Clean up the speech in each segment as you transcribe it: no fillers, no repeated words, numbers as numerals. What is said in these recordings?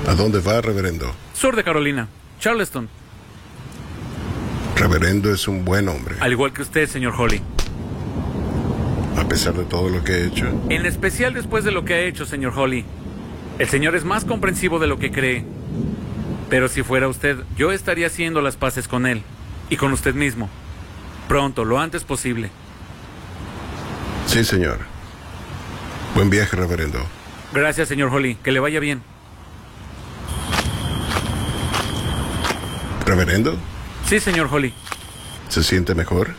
¿A dónde va, reverendo? Sur de Carolina, Charleston. Reverendo es un buen hombre. Al igual que usted, señor Holly. A pesar de todo lo que he hecho. En especial después de lo que ha hecho, señor Holly. El señor es más comprensivo de lo que cree. Pero si fuera usted, yo estaría haciendo las paces con él. Y con usted mismo. Pronto, lo antes posible. Sí, señor. Buen viaje, reverendo. Gracias, señor Holly. Que le vaya bien. ¿Reverendo? Sí, señor Holly. ¿Se siente mejor?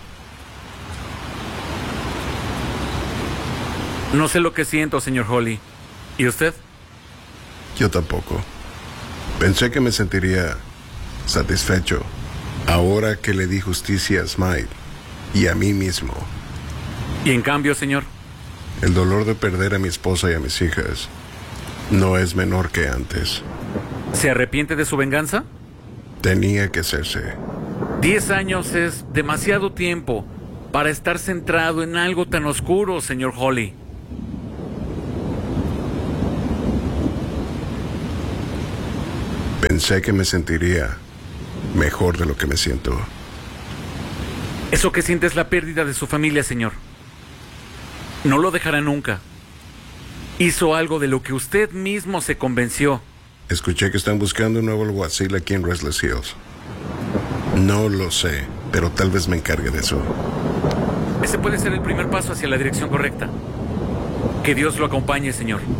No sé lo que siento, señor Holly. ¿Y usted? Yo tampoco. Pensé que me sentiría satisfecho ahora que le di justicia a Smythe y a mí mismo. ¿Y en cambio, señor? El dolor de perder a mi esposa y a mis hijas no es menor que antes. ¿Se arrepiente de su venganza? Tenía que hacerse. 10 años es demasiado tiempo para estar centrado en algo tan oscuro, señor Holly. Pensé que me sentiría mejor de lo que me siento. Eso que siente es la pérdida de su familia, señor. No lo dejará nunca. Hizo algo de lo que usted mismo se convenció. Escuché que están buscando un nuevo alguacil aquí en Restless Hills. No lo sé, pero tal vez me encargue de eso. Ese puede ser el primer paso hacia la dirección correcta. Que Dios lo acompañe, señor.